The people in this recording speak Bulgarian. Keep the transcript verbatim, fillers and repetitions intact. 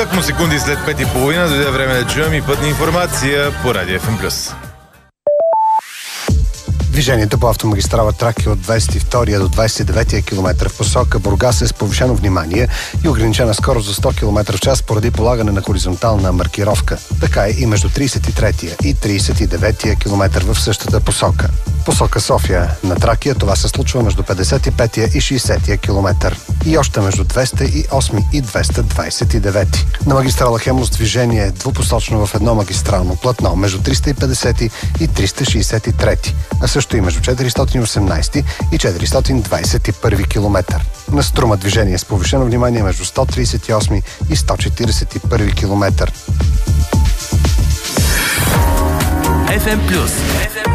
Тъкмо секунди след пет и половина дойде време да чуем и пътна информация по Радио Еф Ем плюс. Движението по автомагистрала Тракия от двадесет и втория до двадесет и деветия километър в посока Бургас е с повишено внимание и ограничена скорост за сто километра в час поради полагане на хоризонтална маркировка. Така е и между тридесет и третия и тридесет и деветия километър в същата посока. Посока София на Тракия това се случва между петдесет и петия и шейсетия километър. И още между двеста и осми и двеста двадесет и девети. На магистрала Хемус движение е двупосочно в едно магистрално платно между триста и петдесети и триста шейсет и трети, а също и между четиристотин и осемнадесети и четиристотин двадесет и първи километър. На Струма движение с повишено внимание между сто тридесет и осми и сто четиридесет и първи километър. Еф Ем плюс.